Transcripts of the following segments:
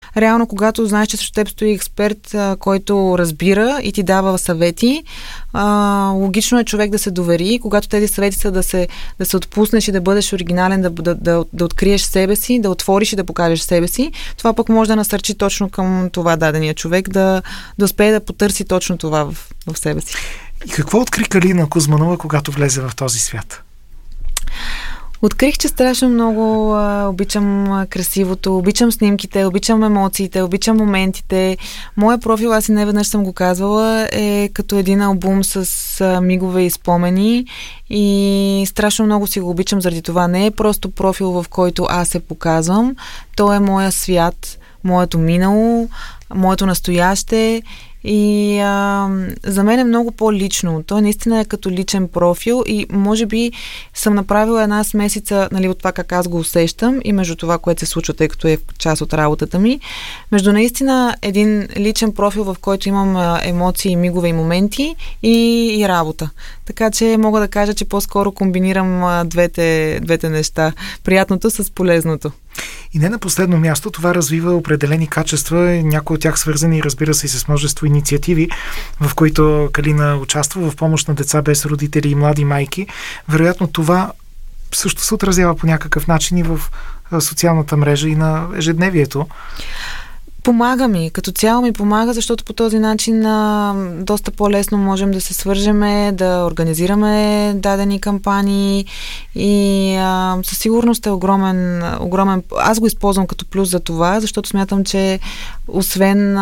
реално, когато знаеш, че срещу теб стои експерт, който разбира и ти дава съвети, логично е човек да се довери. Когато тези съвети са да се отпуснеш и да бъдеш оригинален, да откриеш себе си, да отвориш и да покажеш себе си, това пък може да насърчи точно към това дадения човек, да успее да потърси точно това в себе си. И какво откри Калина Кузманова, когато влезе в този свят? Открих, че страшно много обичам красивото, обичам снимките, обичам емоциите, обичам моментите. Моя профил, аз и неведнъж съм го казвала, е като един албум с мигове и спомени и страшно много си го обичам заради това. Не е просто профил, в който аз се показвам. То е моя свят, моето минало, моето настояще. И за мен е много по-лично. Той наистина е като личен профил и може би съм направила една смесица, нали, от това как аз го усещам и между това, което се случва, тъй като е част от работата ми. Между наистина един личен профил, в който имам емоции, мигове и моменти и работа. Така че мога да кажа, че по-скоро комбинирам двете неща. Приятното с полезното. И не на последно място, това развива определени качества, някои от тях свързани, разбира се, и с множество инициативи, в които Калина участва в помощ на деца без родители и млади майки. Вероятно това също се отразява по някакъв начин и в социалната мрежа и на ежедневието. Помага ми. Като цяло ми помага, защото по този начин доста по-лесно можем да се свържеме, да организираме дадени кампании и със сигурност е огромен. Аз го използвам като плюс за това, защото смятам, че освен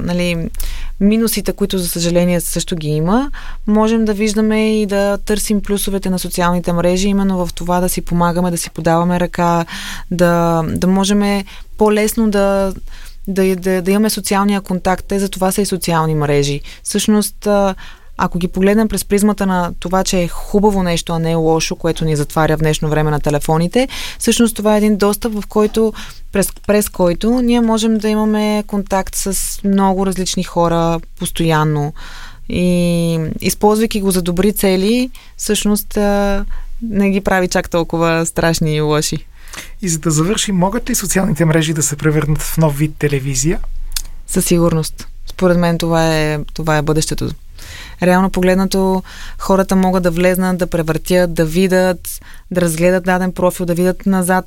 минусите, които за съжаление също ги има, можем да виждаме и да търсим плюсовете на социалните мрежи, именно в това да си помагаме, да си подаваме ръка, да можем по-лесно да имаме социалния контакт. Те за това са и социални мрежи. Всъщност, ако ги погледнем през призмата на това, че е хубаво нещо, а не е лошо, което ни затваря в днешно време на телефоните, всъщност това е един достъп, в който, през който ние можем да имаме контакт с много различни хора постоянно. И използвайки го за добри цели, всъщност не ги прави чак толкова страшни и лоши. И за да завършим, могат ли социалните мрежи да се превърнат в нов вид телевизия? Със сигурност. Според мен това е бъдещето. Реално погледнато, хората могат да влезнат, да превъртят, да видят, да разгледат даден профил, да видят назад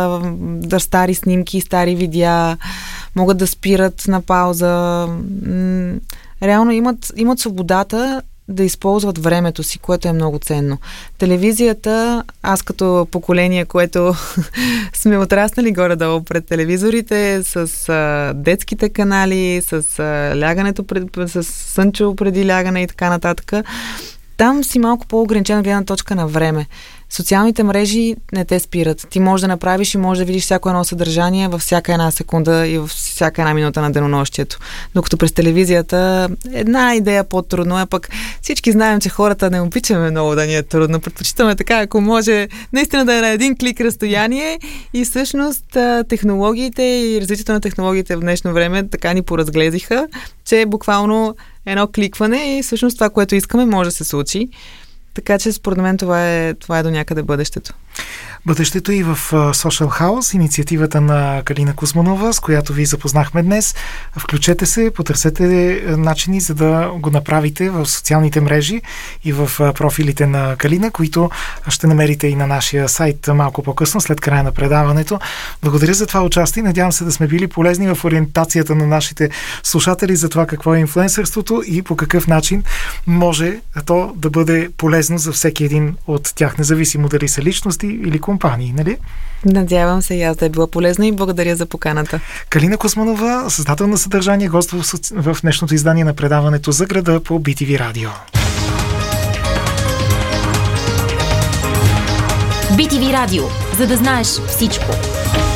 стари снимки, стари видеа, могат да спират на пауза. Реално имат свободата да използват времето си, което е много ценно. Телевизията, аз като поколение, което сме отраснали горе-долу пред телевизорите, с детските канали, с лягането, с сънчо преди лягане и така нататък, там си малко по-ограничена гледна точка на време. Социалните мрежи не те спират. Ти можеш да направиш и можеш да видиш всяко едно съдържание във всяка една секунда и във всяка една минута на денонощието. Докато през телевизията една идея по-трудно е, пък всички знаем, че хората не обичаме много да ни е трудно. Предпочитаме така, ако може наистина да е на един клик разстояние и всъщност технологиите и развитието на технологиите в днешно време така ни поразглезиха, че буквално едно кликване и всъщност това, което искаме, може да се случи. Така че според мен това е до някъде бъдещето. Бъдещето и в Social House, инициативата на Калина Кузманова, с която ви запознахме днес. Включете се, потърсете начини, за да го направите в социалните мрежи и в профилите на Калина, които ще намерите и на нашия сайт малко по-късно, след края на предаването. Благодаря за това участие. Надявам се да сме били полезни в ориентацията на нашите слушатели за това какво е инфлуенсърството и по какъв начин може то да бъде полезно за всеки един от тях, независимо дали са личности или компании, нали? Надявам се и аз да е била полезна и благодаря за поканата. Калина Кузманова, създател на съдържание, гост в днешното издание на предаването за града по BTV Радио. BTV Радио, за да знаеш всичко.